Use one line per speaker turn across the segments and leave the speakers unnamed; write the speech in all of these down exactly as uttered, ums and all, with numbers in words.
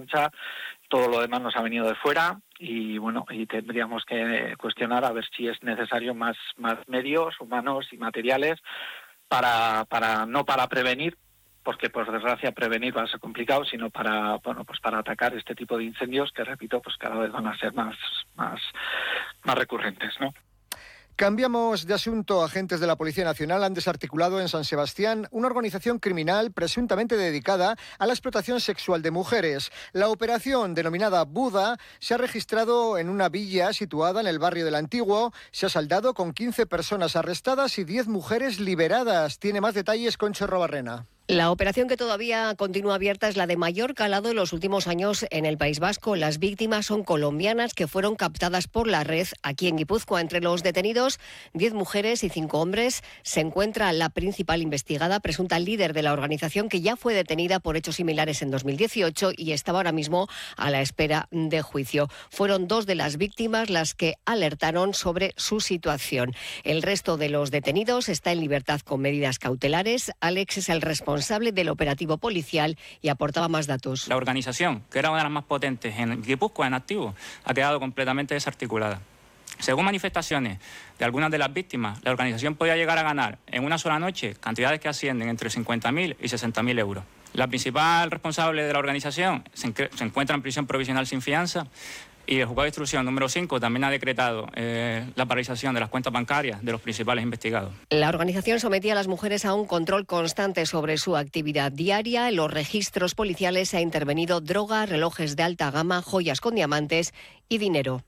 Ertzaintza, todo lo demás nos ha venido de fuera y bueno, y tendríamos que cuestionar a ver si es necesario más, más medios humanos y materiales para, para no para prevenir, porque por desgracia prevenir va a ser complicado, sino para bueno pues para atacar este tipo de incendios que, repito, pues cada vez van a ser más, más, más recurrentes, ¿no?
Cambiamos de asunto. Agentes de la Policía Nacional han desarticulado en San Sebastián una organización criminal presuntamente dedicada a la explotación sexual de mujeres. La operación, denominada Buda, se ha registrado en una villa situada en el barrio del Antiguo. Se ha saldado con quince personas arrestadas y diez mujeres liberadas. Tiene más detalles Concha Robarrena.
La operación que todavía continúa abierta es la de mayor calado en los últimos años en el País Vasco. Las víctimas son colombianas que fueron captadas por la red aquí en Guipúzcoa. Entre los detenidos, diez mujeres y cinco hombres. Se encuentra la principal investigada, presunta líder de la organización, que ya fue detenida por hechos similares en dos mil dieciocho y estaba ahora mismo a la espera de juicio. Fueron dos de las víctimas las que alertaron sobre su situación. El resto de los detenidos está en libertad con medidas cautelares. Alex es el responsable responsable del operativo policial y aportaba más datos.
La organización, que era una de las más potentes en Guipúzcoa, en activo, ha quedado completamente desarticulada. Según manifestaciones de algunas de las víctimas, la organización podía llegar a ganar en una sola noche cantidades que ascienden entre cincuenta mil y sesenta mil euros. La principal responsable de la organización se, se encuentra en prisión provisional sin fianza. Y el juzgado de instrucción número cinco también ha decretado eh, la paralización de las cuentas bancarias de los principales investigados.
La organización sometía a las mujeres a un control constante sobre su actividad diaria. En los registros policiales se ha intervenido droga, relojes de alta gama, joyas con diamantes y dinero.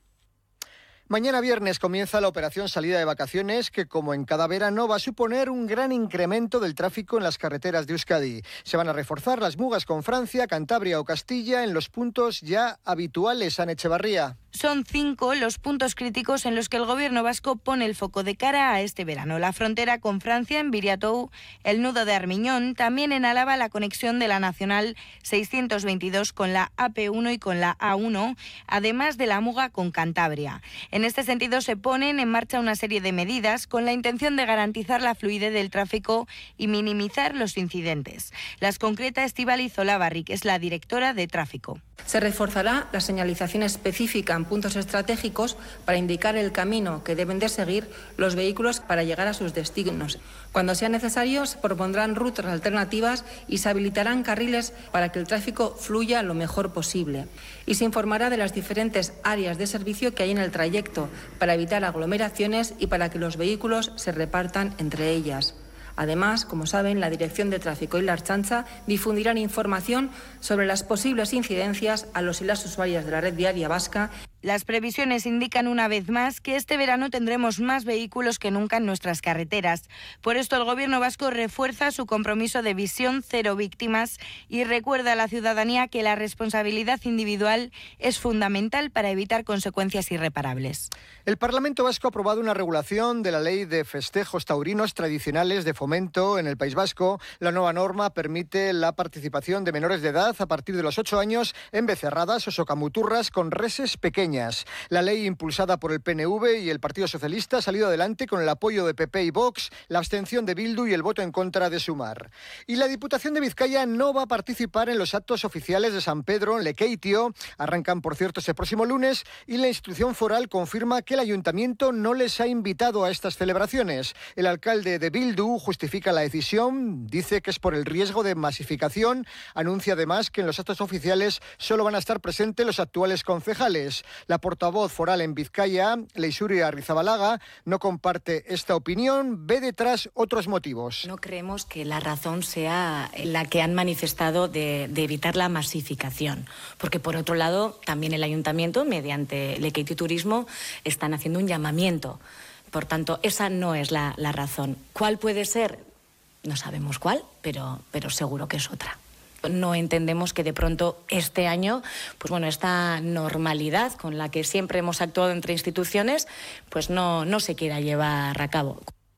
Mañana viernes comienza la operación salida de vacaciones que, como en cada verano, va a suponer un gran incremento del tráfico en las carreteras de Euskadi. Se van a reforzar las mugas con Francia, Cantabria o Castilla en los puntos ya habituales. Ana Echevarría.
Son cinco los puntos críticos en los que el gobierno vasco pone el foco de cara a este verano. La frontera con Francia en Viriatou, el nudo de Armiñón, también en Álava la conexión de la Nacional seiscientos veintidós con la A P uno y con la A uno, además de la muga con Cantabria. En este sentido se ponen en marcha una serie de medidas con la intención de garantizar la fluidez del tráfico y minimizar los incidentes. Las concreta Estíbaliz Olavarri, que es la directora de tráfico.
Se reforzará la señalización específica en puntos estratégicos para indicar el camino que deben de seguir los vehículos para llegar a sus destinos. Cuando sea necesario, se propondrán rutas alternativas y se habilitarán carriles para que el tráfico fluya lo mejor posible. Y se informará de las diferentes áreas de servicio que hay en el trayecto para evitar aglomeraciones y para que los vehículos se repartan entre ellas. Además, como saben, la Dirección de Tráfico y la Ertzaintza difundirán información sobre las posibles incidencias a los y las usuarias de la red viaria vasca.
Las previsiones indican una vez más que este verano tendremos más vehículos que nunca en nuestras carreteras. Por esto el Gobierno vasco refuerza su compromiso de visión cero víctimas y recuerda a la ciudadanía que la responsabilidad individual es fundamental para evitar consecuencias irreparables.
El Parlamento vasco ha aprobado una regulación de la Ley de Festejos Taurinos Tradicionales de Fomento en el País Vasco. La nueva norma permite la participación de menores de edad a partir de los ocho años en becerradas o socamuturras con reses pequeñas. La ley, impulsada por el P N V y el Partido Socialista, ha salido adelante con el apoyo de P P y Vox, la abstención de Bildu y el voto en contra de Sumar. Y la Diputación de Vizcaya no va a participar en los actos oficiales de San Pedro en Lekeitio. Arrancan, por cierto, este próximo lunes y la institución foral confirma que el ayuntamiento no les ha invitado a estas celebraciones. El alcalde de Bildu justifica la decisión, dice que es por el riesgo de masificación. Anuncia además que en los actos oficiales solo van a estar presentes los actuales concejales. La portavoz foral en Vizcaya, Leixuri Arrizabalaga, no comparte esta opinión, ve detrás otros motivos.
No creemos que la razón sea la que han manifestado de, de evitar la masificación, porque por otro lado también el ayuntamiento, mediante Lekeitio Turismo, están haciendo un llamamiento. Por tanto, esa no es la, la razón. ¿Cuál puede ser? No sabemos cuál, pero, pero seguro que es otra. No entendemos que de pronto este año, pues bueno, esta normalidad con la que siempre hemos actuado entre instituciones, pues no, no se quiera llevar a cabo.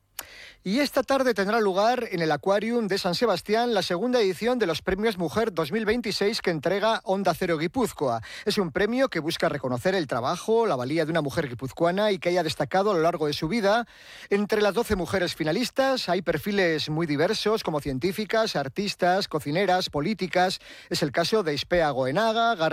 Y esta tarde tendrá lugar en el Aquarium de San Sebastián la segunda edición de los Premios Mujer dos mil veintiséis que entrega Onda Cero Guipúzcoa. Es un premio que busca reconocer el trabajo, la valía de una mujer guipuzcoana y que haya destacado a lo largo de su vida. Entre las doce mujeres finalistas hay perfiles muy diversos como científicas, artistas, cocineras, políticas. Es el caso de Ispea Goenaga,